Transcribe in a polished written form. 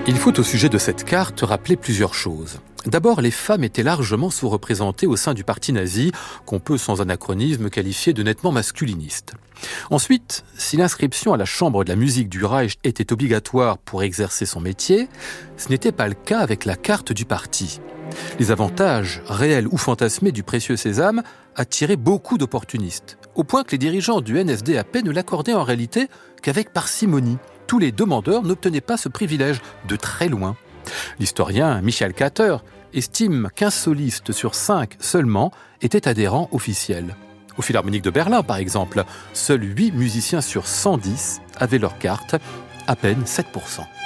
Il faut au sujet de cette carte rappeler plusieurs choses. D'abord, les femmes étaient largement sous-représentées au sein du parti nazi, qu'on peut sans anachronisme qualifier de nettement masculiniste. Ensuite, si l'inscription à la chambre de la musique du Reich était obligatoire pour exercer son métier, ce n'était pas le cas avec la carte du parti. Les avantages, réels ou fantasmés du précieux sésame attiraient beaucoup d'opportunistes, au point que les dirigeants du NSDAP ne l'accordaient en réalité qu'avec parcimonie. Tous les demandeurs n'obtenaient pas ce privilège, de très loin. L'historien Michael Kater estime qu'1 soliste sur 5 seulement était adhérent officiel. Au Philharmonique de Berlin, par exemple, seuls 8 musiciens sur 110 avaient leur carte, à peine 7%.